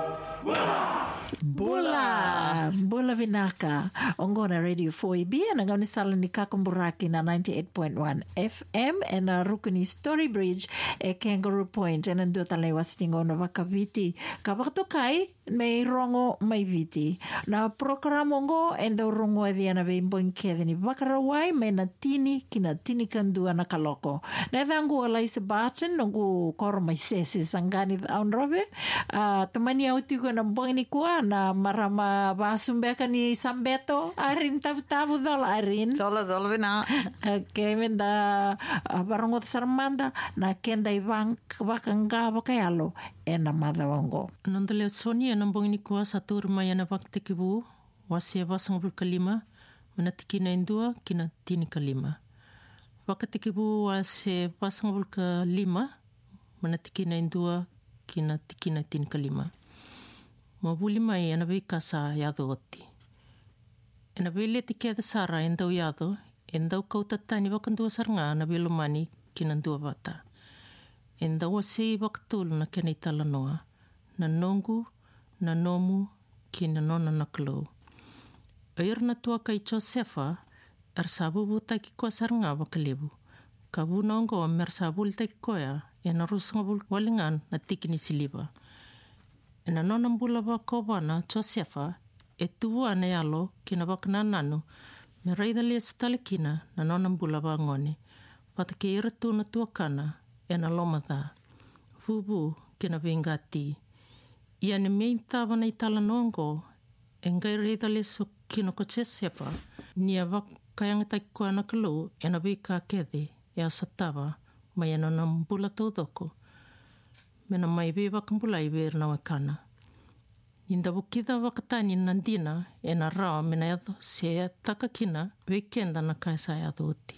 Bula Vinaka, Ongona Radio 4EB, and I'm going to sell ni Kakumburaki na 98.1 FM, and a Rukuni Story Bridge, a Kangaroo Point, and do tale wastingo na wakaviti. Kabatokai, may rongo may viti. Na programongo, and the rongo eviana vimboin kevini. Wakarawai, may natini, kinatini kandua na kaloko. Nevangu alaisa bachen, nongu koro may sesi sangani aunrobe. Tamani autigo na boini kua na marama basumbeka ni Sambeto arin tavu dola arin dola vina okay menda barongo sarmanda na kenda ivang bakanga bakayalo ena madawango nondole soni ena bongini kua satur mayana baktekibu wasia basang bulkalima manatiki na indua kina tini kalima baktekibu wasia basang bulkalima manatiki na indua kina tikina tini kalima mabuli mai ana vei kasa yado oti. Ana vei leti kia sara endau yado, endau kautatani wakandua saranga ana vei lumani kinandua vata. Endau asei wakatul na kena itala noa, na nongu, na nomu, kina nona na klo. Air na tua kai Josefa, sabu buta ki koa saranga wakalebu. Kabu nongo mer sabu lita ki koa, ena rusanga bul walingan na tikini siliba. Ena nona mbula wako wana Josefa e tuwa ane alo kina wakana nanu me reida lia satalekina na nona mbula wangone pata ke iratu na tuakana ena lomata fubu kina vingati ia ne mei tawana itala nongo e ngai reida lia so kino ko Josefa nia wakayanga taikua na kalu ena wika kede ea satawa mai ena nona mbula taudoko mena mai we wakambulai we na wakana. Inda wukida wakatani nandina e na rawa mena yado se takakina weekenda na kaisa yado oti.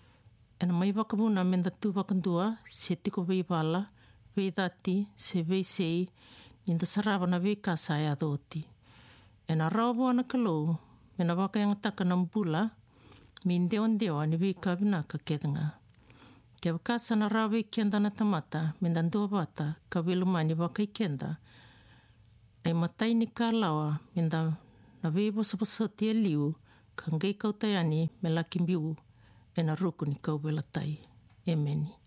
E na mai wakabuna menda tu wakandua se tiko wei wala, wei dati, se wei sei, inda sarawa na wei kasa yado oti. E na rawa buana kalou mena wakayanga taka na mbula mi ndeo ni wei kabinaka kedanga. Ke wakasa na rawa weekenda na tamata menda ndua wata ka wilumani wakaikenda ai matai ni ka lawa minda na webo sapaso tia liu ka ngai kautayani me laki mbiu e na ruku ni kau belatai. Emeni.